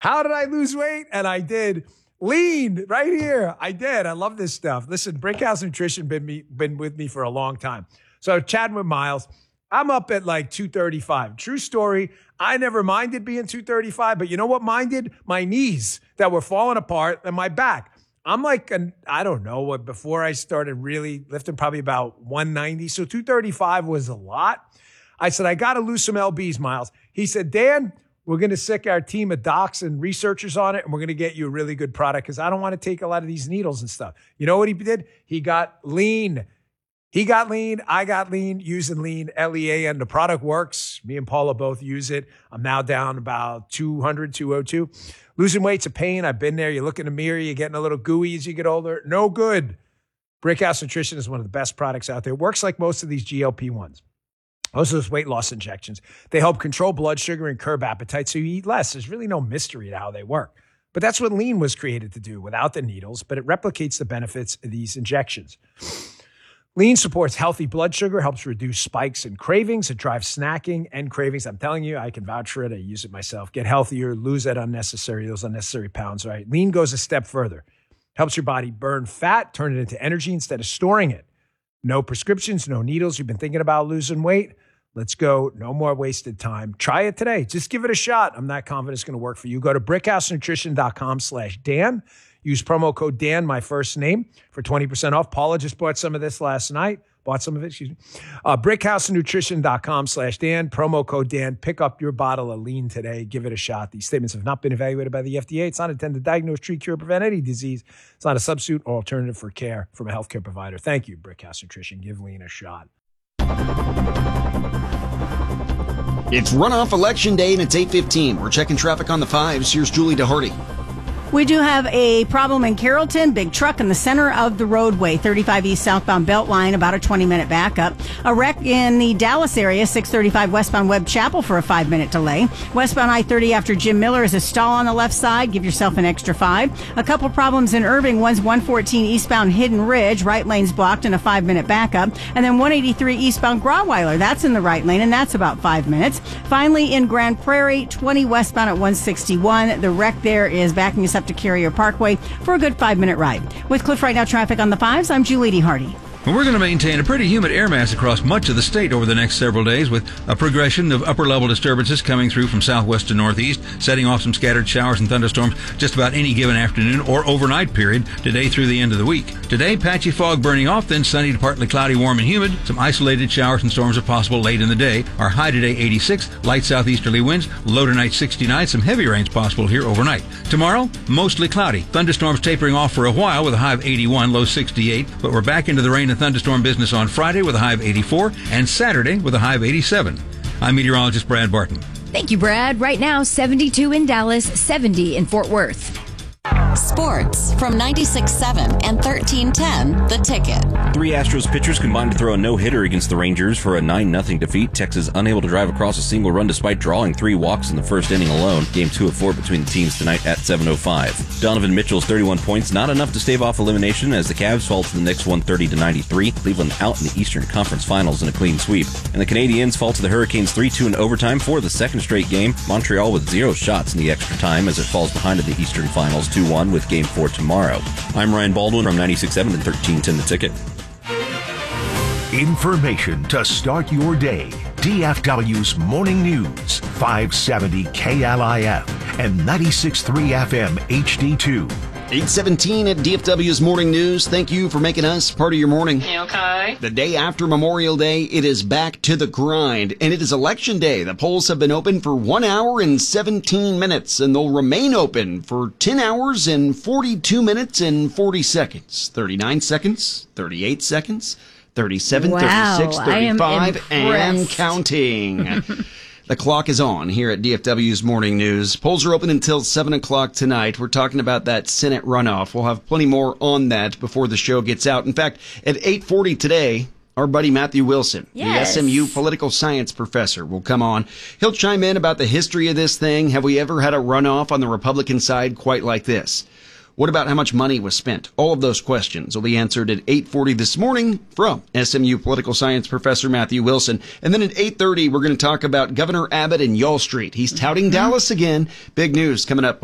How did I lose weight? And I did. Lean right here. I did. I love this stuff. Listen, Brickhouse Nutrition been with me for a long time. So chatting with Miles, I'm up at like 235. True story. I never minded being 235, but you know what minded? My knees that were falling apart and my back. I'm like, I don't know, before I started really lifting, probably about 190. So 235 was a lot. I said, I got to lose some LBs, Miles. He said, Dan, we're going to sick our team of docs and researchers on it, and we're going to get you a really good product because I don't want to take a lot of these needles and stuff. You know what he did? He got lean. He got lean. I got lean using lean, LEA, and the product works. Me and Paula both use it. I'm now down about 200, 202. Losing weight's a pain. I've been there. You look in the mirror, you're getting a little gooey as you get older. No good. Brickhouse Nutrition is one of the best products out there. It works like most of these GLP-1s. Most of those weight loss injections. They help control blood sugar and curb appetite so you eat less. There's really no mystery to how they work. But that's what lean was created to do without the needles, but it replicates the benefits of these injections. Lean supports healthy blood sugar, helps reduce spikes and cravings. It drives snacking and cravings. I'm telling you, I can vouch for it. I use it myself. Get healthier, lose those unnecessary pounds, right? Lean goes a step further. Helps your body burn fat, turn it into energy instead of storing it. No prescriptions, no needles. You've been thinking about losing weight? Let's go. No more wasted time. Try it today. Just give it a shot. I'm not confident it's going to work for you. Go to brickhousenutrition.com/Dan. Use promo code Dan, my first name, for 20% off. Paula just bought some of this last night. Brickhousenutrition.com/Dan. Promo code Dan. Pick up your bottle of lean today. Give it a shot. These statements have not been evaluated by the FDA. It's not intended to diagnose, treat, cure, prevent any disease. It's not a substitute or alternative for care from a healthcare provider. Thank you, Brickhouse Nutrition. Give lean a shot. It's runoff election day and it's 8:15. We're checking traffic on the 5s. Here's Julie DeHarty. We do have a problem in Carrollton. Big truck in the center of the roadway. 35 East southbound Beltline, about a 20-minute backup. A wreck in the Dallas area, 635 westbound Webb Chapel for a 5-minute delay. Westbound I-30 after Jim Miller is a stall on the left side. Give yourself an extra 5. A couple problems in Irving. One's 114 eastbound Hidden Ridge. Right lane's blocked and a 5-minute backup. And then 183 eastbound Grauweiler. That's in the right lane, and that's about 5 minutes. Finally, in Grand Prairie, 20 westbound at 161. The wreck there is backing us up to Carrier Parkway for a good 5-minute ride. With Cliff Right Now traffic on the 5s, I'm Julie DeHarty. Well, we're going to maintain a pretty humid air mass across much of the state over the next several days with a progression of upper-level disturbances coming through from southwest to northeast, setting off some scattered showers and thunderstorms just about any given afternoon or overnight period today through the end of the week. Today, patchy fog burning off, then sunny to partly cloudy, warm and humid. Some isolated showers and storms are possible late in the day. Our high today, 86, light southeasterly winds, low tonight, 69. Some heavy rains possible here overnight. Tomorrow, mostly cloudy. Thunderstorms tapering off for a while with a high of 81, low 68, but we're back into the rain and thunderstorm business on Friday with a high of 84 and Saturday with a high of 87. I'm meteorologist Brad Barton. Thank you, Brad. Right now, 72 in Dallas, 70 in Fort Worth. Sports from 96.7 and 1310, The Ticket. 3 Astros pitchers combined to throw a no-hitter against the Rangers for a 9-0 defeat. Texas unable to drive across a single run despite drawing 3 walks in the first inning alone. Game 2 of 4 between the teams tonight at 7:05. Donovan Mitchell's 31 points, not enough to stave off elimination as the Cavs fall to the Knicks 130-93. Cleveland out in the Eastern Conference Finals in a clean sweep. And the Canadiens fall to the Hurricanes 3-2 in overtime for the second straight game. Montreal with 0 shots in the extra time as it falls behind in the Eastern Finals 2-1 with Game 4 tomorrow. I'm Ryan Baldwin from 96.7 and 1310 The Ticket. Information to start your day. DFW's Morning News, 570 KLIF and 96.3 FM HD2. 8:17 at DFW's Morning News. Thank you for making us part of your morning. Okay. The day after Memorial Day, it is back to the grind, and it is Election Day. The polls have been open for 1 hour and 17 minutes, and they'll remain open for 10 hours and 42 minutes and 40 seconds. 39 seconds, 38 seconds, 37, Wow, 36, I am 35, and impressed. counting. The clock is on here at DFW's Morning News. Polls are open until 7 o'clock tonight. We're talking about that Senate runoff. We'll have plenty more on that before the show gets out. In fact, at 8:40 today, our buddy Matthew Wilson, Yes. the SMU political science professor, will come on. He'll chime in about the history of this thing. Have we ever had a runoff on the Republican side quite like this? What about how much money was spent? All of those questions will be answered at 8:40 this morning from SMU political science professor Matthew Wilson. And then at 8:30, we're going to talk about Governor Abbott and Y'all Street. He's touting Dallas again. Big news coming up